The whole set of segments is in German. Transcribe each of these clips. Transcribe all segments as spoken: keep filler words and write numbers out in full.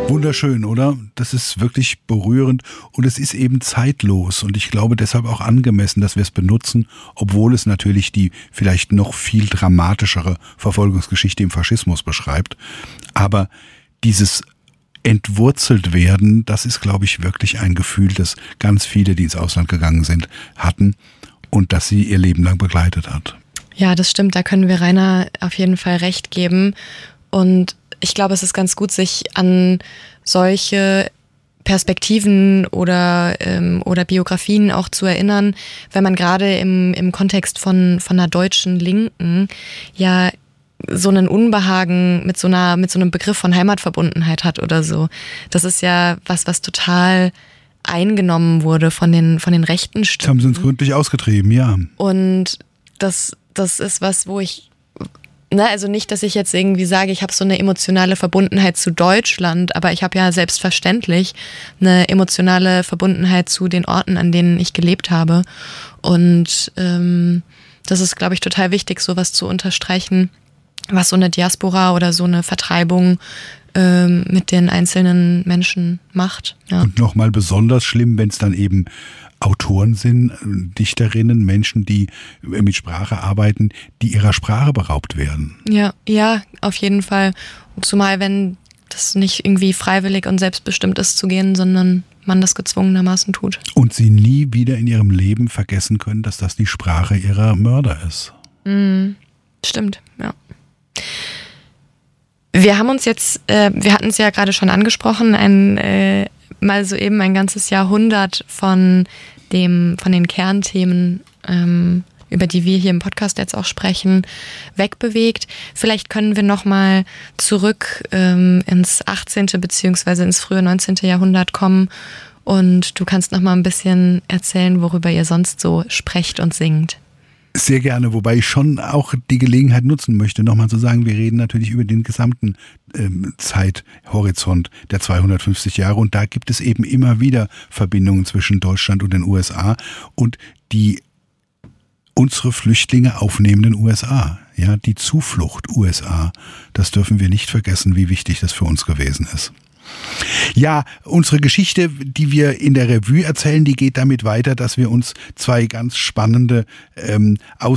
Wunderschön, oder? Das ist wirklich berührend und es ist eben zeitlos und ich glaube deshalb auch angemessen, dass wir es benutzen, obwohl es natürlich die vielleicht noch viel dramatischere Verfolgungsgeschichte im Faschismus beschreibt. Aber dieses entwurzelt werden, das ist, glaube ich, wirklich ein Gefühl, das ganz viele, die ins Ausland gegangen sind, hatten und das sie ihr Leben lang begleitet hat. Ja, das stimmt, da können wir Rainer auf jeden Fall recht geben und ich glaube, es ist ganz gut, sich an solche Perspektiven oder, ähm, oder Biografien auch zu erinnern, wenn man gerade im, im Kontext von, von einer deutschen Linken ja so einen Unbehagen mit so einer, mit so einem Begriff von Heimatverbundenheit hat oder so. Das ist ja was, was total eingenommen wurde von den, von den rechten Stimmen. Das haben sie uns gründlich ausgetrieben, ja. Und das, das ist was, wo ich Na, also nicht, dass ich jetzt irgendwie sage, ich habe so eine emotionale Verbundenheit zu Deutschland, aber ich habe ja selbstverständlich eine emotionale Verbundenheit zu den Orten, an denen ich gelebt habe. Und ähm, das ist, glaube ich, total wichtig, sowas zu unterstreichen, was so eine Diaspora oder so eine Vertreibung ähm, mit den einzelnen Menschen macht. Ja. Und nochmal besonders schlimm, wenn es dann eben Autoren sind, Dichterinnen, Menschen, die mit Sprache arbeiten, die ihrer Sprache beraubt werden. Ja, ja, auf jeden Fall. Zumal wenn das nicht irgendwie freiwillig und selbstbestimmt ist zu gehen, sondern man das gezwungenermaßen tut. Und sie nie wieder in ihrem Leben vergessen können, dass das die Sprache ihrer Mörder ist. Mm, stimmt, ja. Wir haben uns jetzt, äh, wir hatten es ja gerade schon angesprochen, ein äh, mal so eben ein ganzes Jahrhundert von dem, von den Kernthemen, ähm, über die wir hier im Podcast jetzt auch sprechen, wegbewegt. Vielleicht können wir nochmal zurück ähm, ins achtzehnte beziehungsweise ins frühe neunzehnte Jahrhundert kommen und du kannst nochmal ein bisschen erzählen, worüber ihr sonst so sprecht und singt. Sehr gerne, wobei ich schon auch die Gelegenheit nutzen möchte, nochmal zu sagen, wir reden natürlich über den gesamten ähm, Zeithorizont der zweihundertfünfzig Jahre und da gibt es eben immer wieder Verbindungen zwischen Deutschland und den U S A und die unsere Flüchtlinge aufnehmenden U S A, ja, die Zuflucht U S A, das dürfen wir nicht vergessen, wie wichtig das für uns gewesen ist. Ja, unsere Geschichte, die wir in der Revue erzählen, die geht damit weiter, dass wir uns zwei ganz spannende ähm,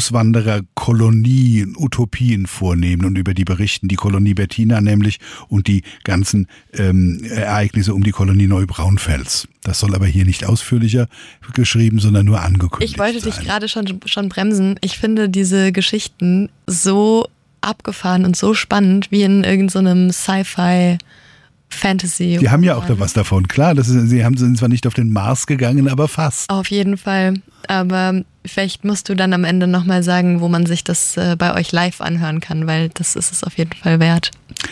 Auswanderer-Kolonien, Utopien vornehmen und über die berichten. Die Kolonie Bettina nämlich und die ganzen ähm, Ereignisse um die Kolonie Neubraunfels. Das soll aber hier nicht ausführlicher geschrieben, sondern nur angekündigt Ich wollte sein. dich gerade schon, schon bremsen. Ich finde diese Geschichten so abgefahren und so spannend wie in irgendeinem so Sci-Fi Fantasy. Die haben ja auch da was davon, klar. Das ist, sie haben, sind zwar nicht auf den Mars gegangen, aber fast. Auf jeden Fall. Aber vielleicht musst du dann am Ende nochmal sagen, wo man sich das äh, bei euch live anhören kann, weil das ist es auf jeden Fall wert.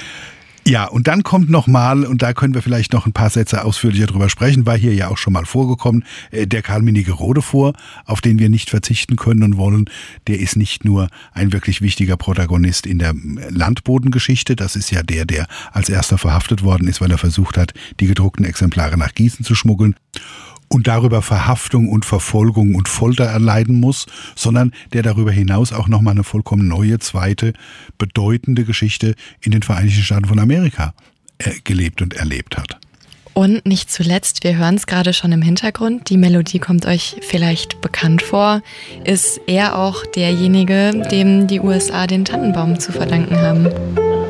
Ja, und dann kommt nochmal, und da können wir vielleicht noch ein paar Sätze ausführlicher drüber sprechen, war hier ja auch schon mal vorgekommen, der Karl Mienigerode vor, auf den wir nicht verzichten können und wollen. Der ist nicht nur ein wirklich wichtiger Protagonist in der Landbodengeschichte, das ist ja der, der als erster verhaftet worden ist, weil er versucht hat, die gedruckten Exemplare nach Gießen zu schmuggeln und darüber Verhaftung und Verfolgung und Folter erleiden muss, sondern der darüber hinaus auch nochmal eine vollkommen neue, zweite, bedeutende Geschichte in den Vereinigten Staaten von Amerika äh, gelebt und erlebt hat. Und nicht zuletzt, wir hören es gerade schon im Hintergrund, die Melodie kommt euch vielleicht bekannt vor, ist er auch derjenige, dem die U S A den Tannenbaum zu verdanken haben.